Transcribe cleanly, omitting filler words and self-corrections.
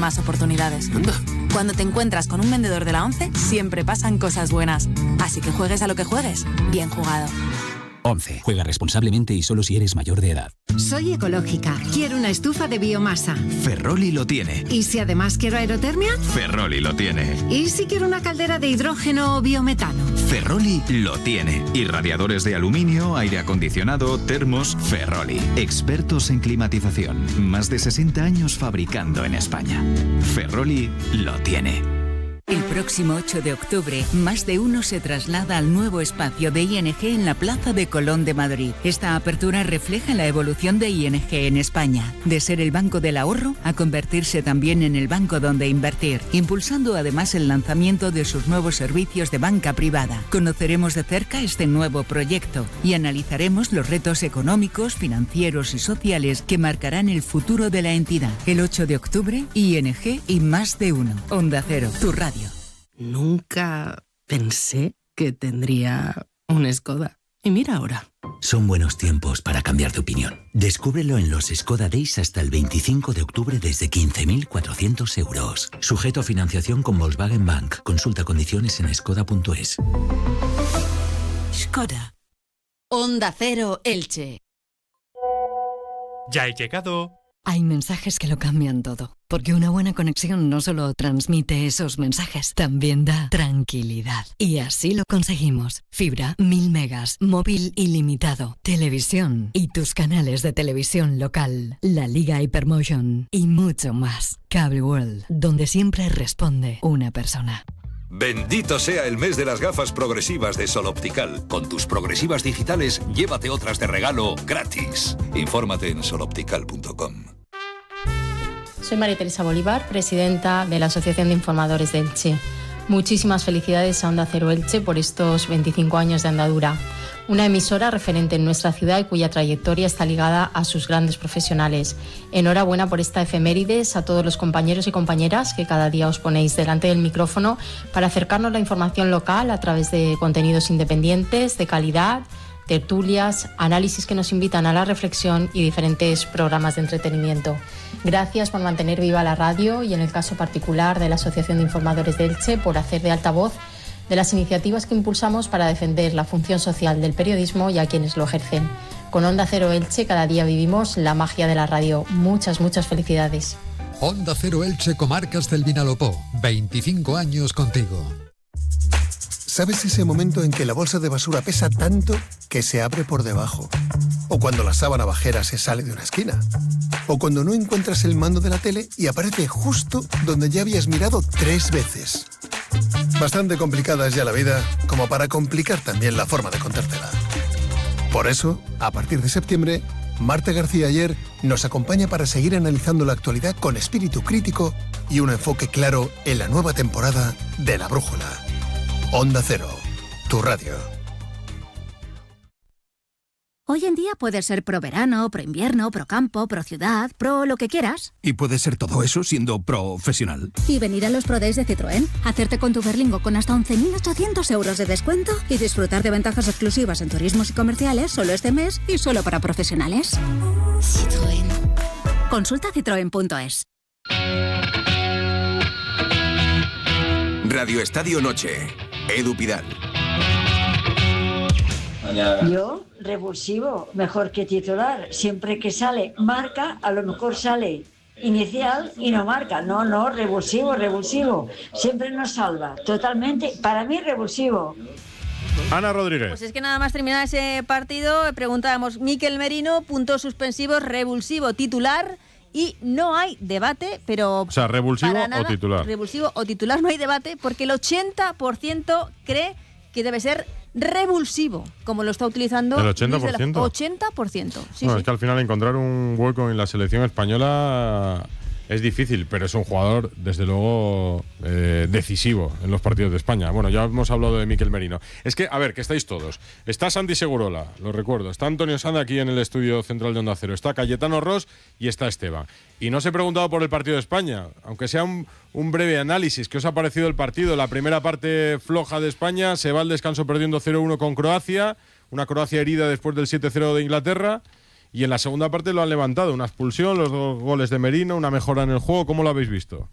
más oportunidades. Anda. Cuando te encuentras con un vendedor de la ONCE, siempre pasan cosas buenas. Así que juegues a lo que juegues, bien jugado. ONCE. Juega responsablemente y solo si eres mayor de edad. Soy ecológica. Quiero una estufa de biomasa. Ferroli lo tiene. ¿Y si además quiero aerotermia? Ferroli lo tiene. ¿Y si quiero una caldera de hidrógeno o biometano? Ferroli lo tiene. Y radiadores de aluminio, aire acondicionado, termos, Ferroli. Expertos en climatización. Más de 60 años fabricando en España. Ferroli lo tiene. El próximo 8 de octubre, Más de Uno se traslada al nuevo espacio de ING en la Plaza de Colón de Madrid. Esta apertura refleja la evolución de ING en España, de ser el banco del ahorro a convertirse también en el banco donde invertir, impulsando además el lanzamiento de sus nuevos servicios de banca privada. Conoceremos de cerca este nuevo proyecto y analizaremos los retos económicos, financieros y sociales que marcarán el futuro de la entidad. El 8 de octubre, ING y Más de Uno. Onda Cero, tu radio. Nunca pensé que tendría un Skoda. Y mira ahora. Son buenos tiempos para cambiar de opinión. Descúbrelo en los Skoda Days hasta el 25 de octubre desde 15.400 euros. Sujeto a financiación con Volkswagen Bank. Consulta condiciones en skoda.es. Skoda. Onda Cero Elche. Ya he llegado. Hay mensajes que lo cambian todo, porque una buena conexión no solo transmite esos mensajes, también da tranquilidad. Y así lo conseguimos. Fibra, 1000 megas, móvil ilimitado, televisión y tus canales de televisión local, la Liga Hypermotion y mucho más. Cable World, donde siempre responde una persona. Bendito sea el mes de las gafas progresivas de Sol Optical. Con tus progresivas digitales, llévate otras de regalo gratis. Infórmate en soloptical.com. Soy María Teresa Bolívar, presidenta de la Asociación de Informadores de Elche. Muchísimas felicidades a Onda Cero Elche por estos 25 años de andadura. Una emisora referente en nuestra ciudad y cuya trayectoria está ligada a sus grandes profesionales. Enhorabuena por esta efemérides a todos los compañeros y compañeras que cada día os ponéis delante del micrófono para acercarnos la información local a través de contenidos independientes, de calidad, tertulias, análisis que nos invitan a la reflexión y diferentes programas de entretenimiento. Gracias por mantener viva la radio y, en el caso particular de la Asociación de Informadores de Elche, por hacer de altavoz de las iniciativas que impulsamos para defender la función social del periodismo y a quienes lo ejercen. Con Onda Cero Elche cada día vivimos la magia de la radio. Muchas felicidades. Onda Cero Elche, Comarcas del Vinalopó. 25 años contigo. ¿Sabes ese momento en que la bolsa de basura pesa tanto que se abre por debajo? O cuando la sábana bajera se sale de una esquina. O cuando no encuentras el mando de la tele y aparece justo donde ya habías mirado 3 veces. Bastante complicada es ya la vida como para complicar también la forma de contártela. Por eso, a partir de septiembre, Marta García Ayer nos acompaña para seguir analizando la actualidad con espíritu crítico y un enfoque claro en la nueva temporada de La Brújula. Onda Cero, tu radio. Hoy en día puedes ser pro verano, pro invierno, pro campo, pro ciudad, pro lo que quieras. Y puedes ser todo eso siendo profesional. Y venir a los Pro Days de Citroën, hacerte con tu Berlingo con hasta 11.800 euros de descuento y disfrutar de ventajas exclusivas en turismos y comerciales solo este mes y solo para profesionales. Citroën. Consulta citroen.es. Radio Estadio Noche. Edu Pidal. Yo, revulsivo, mejor que titular. Siempre que sale marca, a lo mejor sale inicial y no marca. No, revulsivo. Siempre nos salva. Totalmente, para mí, revulsivo. Ana Rodríguez. Pues es que nada más terminar ese partido, preguntábamos, Mikel Merino, puntos suspensivos, revulsivo, titular. Y no hay debate, pero... O sea, ¿revulsivo o titular? Revulsivo o titular no hay debate, porque el 80% cree que debe ser revulsivo, como lo está utilizando... ¿El 80%? 80%, sí, bueno, sí. Es que al final encontrar un hueco en la selección española es difícil, pero es un jugador, desde luego, decisivo en los partidos de España. Bueno, ya hemos hablado de Mikel Merino. Es que, a ver, que estáis todos. Está Santi Segurola, lo recuerdo. Está Antonio Sanda aquí en el estudio central de Onda Cero. Está Cayetano Ros y está Esteban. Y no os he preguntado por el partido de España, aunque sea un breve análisis. ¿Qué os ha parecido el partido? La primera parte floja de España, se va al descanso perdiendo 0-1 con Croacia, una Croacia herida después del 7-0 de Inglaterra. Y en la segunda parte lo han levantado, una expulsión, los 2 goles de Merino, una mejora en el juego. ¿Cómo lo habéis visto?